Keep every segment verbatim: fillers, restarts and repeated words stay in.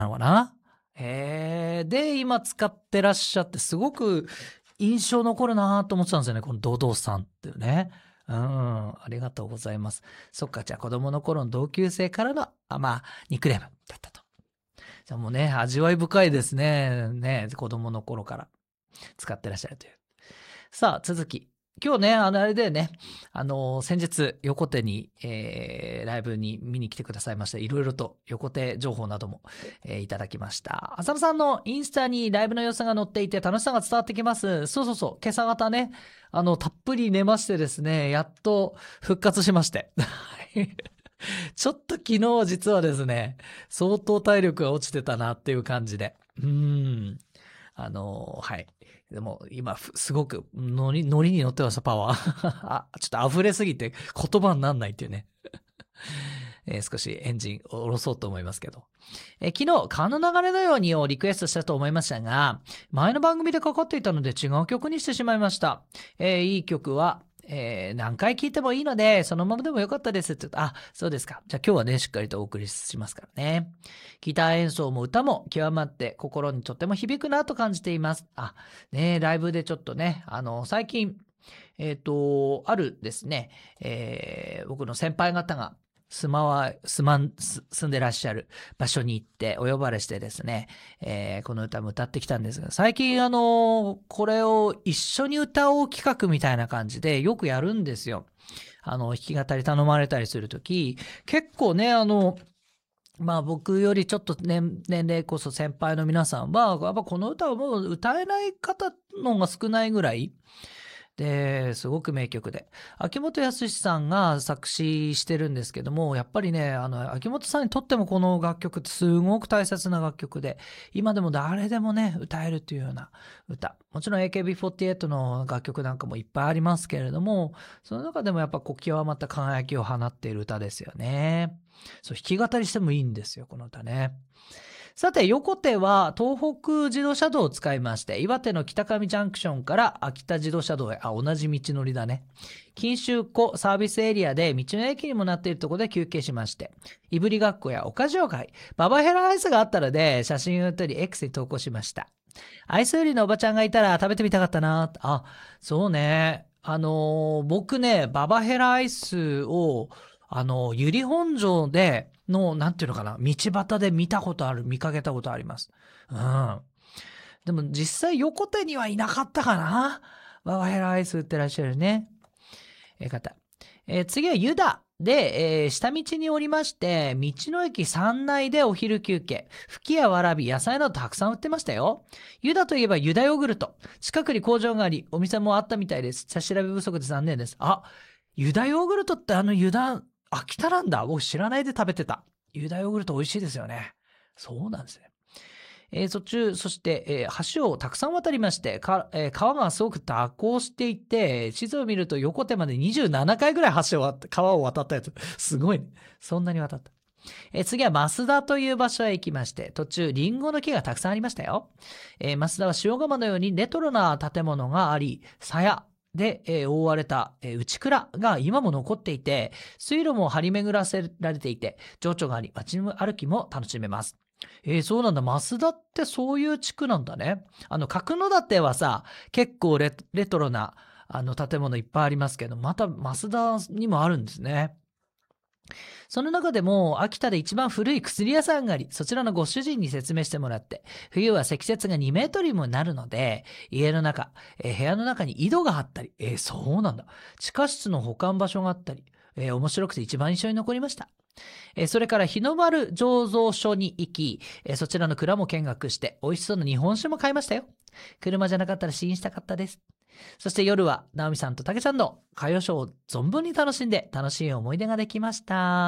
なのかな。えー、で、今使ってらっしゃって、すごく印象残るなと思ってたんですよね。このドドさんっていうね。うん、ありがとうございます。そっか、じゃあ子供の頃の同級生からの、あまあ、ニックネームだったと。じゃあもうね、味わい深いですね。ね、子供の頃から使ってらっしゃるという。さあ、続き。今日ね、あの、あれだよね。あの、先日、横手に、えー、ライブに見に来てくださいまして、いろいろと横手情報なども、えーいただきました。浅野さんのインスタにライブの様子が載っていて、楽しさが伝わってきます。そうそうそう、今朝方ね、あの、たっぷり寝ましてですね、やっと復活しまして。ちょっと昨日実はですね、相当体力が落ちてたなっていう感じで。うーん。あの、はい。でも今、ふすごくノリ、ノリに乗ってました、パワー。あ、ちょっと溢れすぎて言葉になんないっていうね。えー少しエンジンを下ろそうと思いますけど。えー昨日、川の流れのようにをリクエストしたと思いましたが、前の番組でかかっていたので違う曲にしてしまいました。えーいい曲は、えー何回聴いてもいいので、そのままでもよかったですって言うと。あ、そうですか。じゃあ今日はね、しっかりとお送りしますからね。ギター演奏も歌も極まって心にとても響くなと感じています。あ、ね、ライブでちょっとね、あの、最近、えっ、と、あるですね、えー僕の先輩方が住まわ、住まん、す住んでらっしゃる場所に行ってお呼ばれしてですね、えーこの歌も歌ってきたんですが、最近あの、これを一緒に歌おう企画みたいな感じでよくやるんですよ。あの、弾き語り頼まれたりするとき、結構ね、あの、まあ僕よりちょっと年年齢こそ先輩の皆さんは、やっぱこの歌はもう歌えない方の方が少ないぐらい、で、すごく名曲で。秋元康さんが作詞してるんですけども、やっぱりね、あの、秋元さんにとってもこの楽曲ってすごく大切な楽曲で、今でも誰でもね、歌えるっていうような歌。もちろん エーケービーフォーティーエイト の楽曲なんかもいっぱいありますけれども、その中でもやっぱこう極まった輝きを放っている歌ですよね。そう、弾き語りしてもいいんですよ、この歌ね。さて、横手は東北自動車道を使いまして、岩手の北上ジャンクションから秋田自動車道へ、あ、同じ道のりだね。錦州湖サービスエリアで道の駅にもなっているところで休憩しまして、いぶりがっこやお菓子を買い、ババヘラアイスがあったらで写真を撮り X に投稿しました。アイス売りのおばちゃんがいたら食べてみたかったな。あ、そうね。あのー僕ね、ババヘラアイスを、あの、由利本荘での、なんていうのかな、道端で見たことある、見かけたことあります。うん。でも実際横手にはいなかったかな。ババヘラアイス売ってらっしゃるね。えー方。えー次はユダで、えー下道に降りまして、道の駅山内でお昼休憩。吹きやわらび、野菜などたくさん売ってましたよ。ユダといえばユダヨーグルト。近くに工場があり、お店もあったみたいです。下調べ不足で残念です。あ、ユダヨーグルトってあのユダ、秋田なんだ。僕知らないで食べてた。ユダヨーグルト美味しいですよね。そうなんですね。えー途中、そして、えー橋をたくさん渡りまして、かえー川がすごく蛇行していて、地図を見ると横手までにじゅうななかいぐらい橋を渡川を渡ったやつ。すごいね。そんなに渡った。えー次は増田という場所へ行きまして、途中、リンゴの木がたくさんありましたよ。えー増田は塩釜のようにレトロな建物があり、鞘で、えー覆われた、えー内蔵が今も残っていて、水路も張り巡らせられていて、情緒があり、街歩きも楽しめます。えー、そうなんだ。増田ってそういう地区なんだね。あの、角館はさ、結構レレトロなあの建物いっぱいありますけど、また増田にもあるんですね。その中でも、秋田で一番古い薬屋さんがあり、そちらのご主人に説明してもらって、冬は積雪がにメートルにもなるので、家の中、えー部屋の中に井戸があったり、えーそうなんだ。地下室の保管場所があったり、えー面白くて一番印象に残りました。えーそれから日の丸醸造所に行き、えーそちらの蔵も見学して、美味しそうな日本酒も買いましたよ。車じゃなかったら試飲したかったです。そして夜は、直美さんと竹ちゃんの歌謡ショーを存分に楽しんで、楽しい思い出ができました。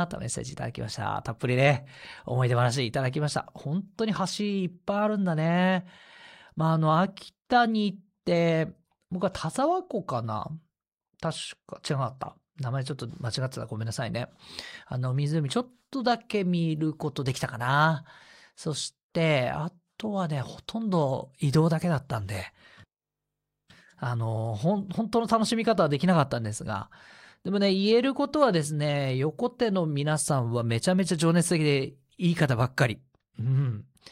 とメッセージいただきました。たっぷりね、思い出話いただきました。本当に橋いっぱいあるんだね。まあ、あの、秋田に行って、僕は田沢湖かな確か、違かった。名前ちょっと間違ってた。ごめんなさいね。あの、湖ちょっとだけ見ることできたかな。そして、あとはね、ほとんど移動だけだったんで、あの、ほん、本当の楽しみ方はできなかったんですが、でもね、言えることはですね、横手の皆さんはめちゃめちゃ情熱的でいい方ばっかり。うん。